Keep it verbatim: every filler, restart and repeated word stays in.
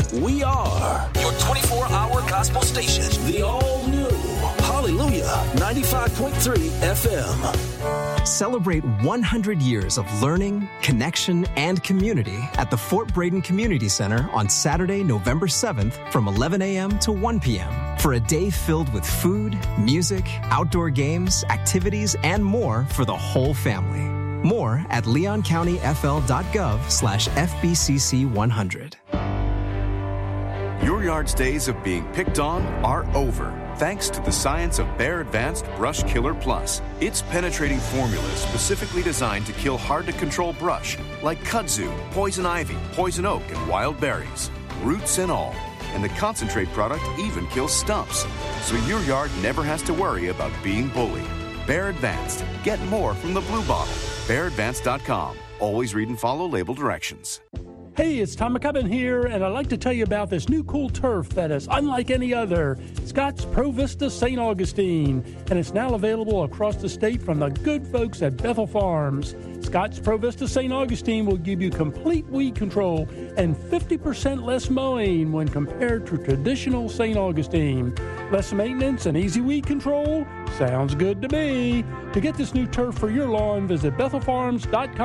We are your twenty-four hour gospel station. The all-new Hallelujah ninety-five point three F M. Celebrate one hundred years of learning, connection, and community at the Fort Braden Community Center on Saturday, November seventh from eleven a.m. to one p.m. for a day filled with food, music, outdoor games, activities, and more for the whole family. More at leoncountyfl.gov slash FBCC100. Your yard's days of being picked on are over, thanks to the science of Behr Advanced Brush Killer Plus. Its penetrating formula is specifically designed to kill hard-to-control brush, like kudzu, poison ivy, poison oak, and wild berries, roots and all. And the concentrate product even kills stumps, so your yard never has to worry about being bullied. Behr Advanced. Get more from the blue bottle. Behr Advanced dot com. Always read and follow label directions. Hey, it's Tom McCubbin here, and I'd like to tell you about this new cool turf that is unlike any other, Scott's Pro Vista Saint Augustine, and it's now available across the state from the good folks at Bethel Farms. Scott's Pro Vista Saint Augustine will give you complete weed control and fifty percent less mowing when compared to traditional Saint Augustine. Less maintenance and easy weed control? Sounds good to me. To get this new turf for your lawn, visit Bethel Farms dot com.